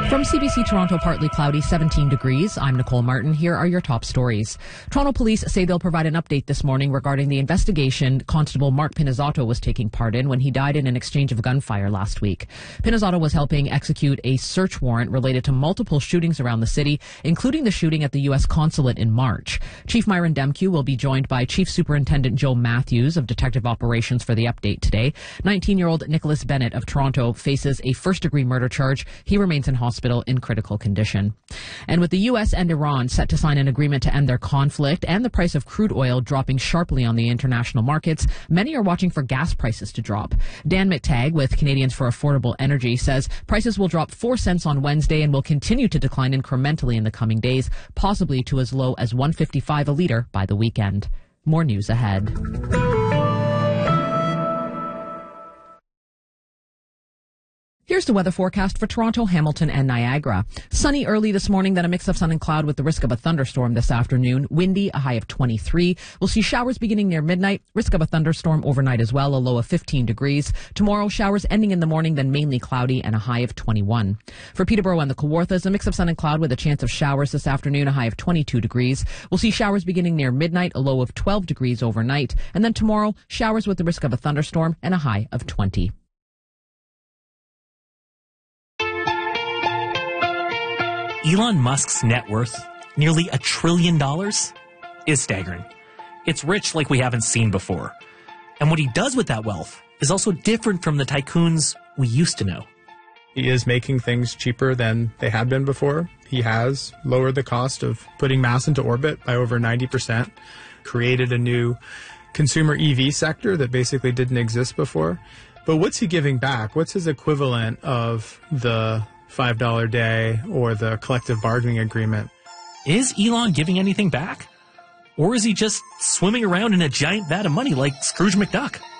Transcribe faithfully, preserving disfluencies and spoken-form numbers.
From C B C Toronto, partly cloudy, seventeen degrees. I'm Nicole Martin. Here are your top stories. Toronto police say they'll provide an update this morning regarding the investigation Constable Mark Pinizzato was taking part in when he died in an exchange of gunfire last week. Pinizzato was helping execute a search warrant related to multiple shootings around the city, including the shooting at the U S consulate in March. Chief Myron Demkiw will be joined by Chief Superintendent Joe Matthews of Detective Operations for the update today. nineteen-year-old Nicholas Bennett of Toronto faces a first-degree murder charge. He remains in hospital in critical condition. And with the U S and Iran set to sign an agreement to end their conflict and the price of crude oil dropping sharply on the international markets, many are watching for gas prices to drop. Dan McTagg with Canadians for Affordable Energy says prices will drop four cents on Wednesday and will continue to decline incrementally in the coming days, possibly to as low as one fifty-five a litre by the weekend. More news ahead. Here's the weather forecast for Toronto, Hamilton, and Niagara. Sunny early this morning, then a mix of sun and cloud with the risk of a thunderstorm this afternoon. Windy, a high of twenty-three. We'll see showers beginning near midnight. Risk of a thunderstorm overnight as well, a low of fifteen degrees. Tomorrow, showers ending in the morning, then mainly cloudy and a high of twenty-one. For Peterborough and the Kawarthas, a mix of sun and cloud with a chance of showers this afternoon, a high of twenty-two degrees. We'll see showers beginning near midnight, a low of twelve degrees overnight. And then tomorrow, showers with the risk of a thunderstorm and a high of twenty. Elon Musk's net worth, nearly a trillion dollars, is staggering. It's rich like we haven't seen before. And what he does with that wealth is also different from the tycoons we used to know. He is making things cheaper than they had been before. He has lowered the cost of putting mass into orbit by over ninety percent, created a new consumer E V sector that basically didn't exist before. But what's he giving back? What's his equivalent of the five dollar day or the collective bargaining agreement? Is Elon giving anything back? Or is he just swimming around in a giant vat of money like Scrooge McDuck?